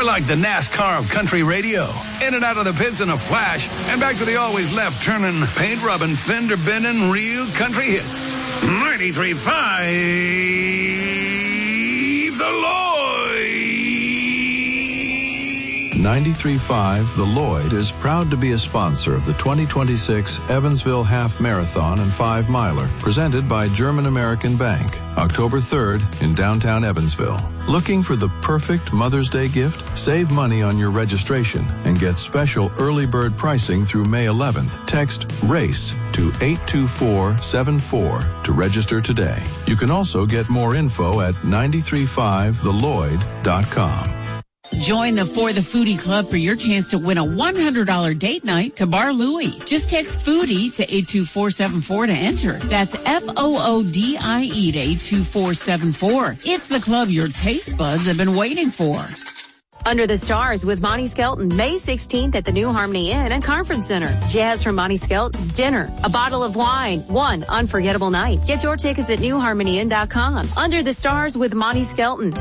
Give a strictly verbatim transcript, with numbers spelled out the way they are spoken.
like the NASCAR of country radio. In and out of the pits in a flash, and back to the always left-turning, paint-rubbing, fender-bending, real country hits. ninety-three point five, The Lloyd. ninety-three point five The Lloyd is proud to be a sponsor of the twenty twenty-six Evansville Half Marathon and Five Miler, presented by German American Bank, October third in downtown Evansville. Looking for the perfect Mother's Day gift? Save money on your registration and get special early bird pricing through May eleventh. Text RACE to eight two four seven four to register today. You can also get more info at nine three five the lloyd dot com. Join the For the Foodie Club for your chance to win a one hundred dollars date night to Bar Louie. Just text foodie to eight two four seven four to enter. That's F O O D I E to eight two four seven four. It's the club your taste buds have been waiting for. Under the Stars with Monty Skelton, May sixteenth at the New Harmony Inn and Conference Center. Jazz from Monty Skelton, dinner, a bottle of wine, one unforgettable night. Get your tickets at new harmony inn dot com. Under the Stars with Monty Skelton.